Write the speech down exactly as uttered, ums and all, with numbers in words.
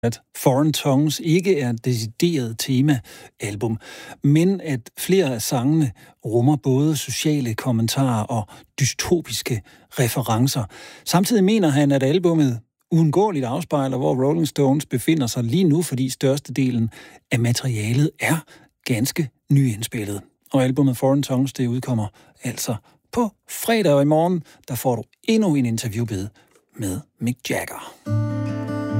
at Foreign Tongues ikke er et decideret tema-album, men at flere af sangene rummer både sociale kommentarer og dystopiske referencer. Samtidig mener han, at albummet uundgåeligt afspejler, hvor Rolling Stones befinder sig lige nu, fordi størstedelen af materialet er ganske nyindspillet. Og albumet Foreign Tongues, det udkommer altså på fredag, og i morgen, der får du endnu en interviewbid med Mick Jagger.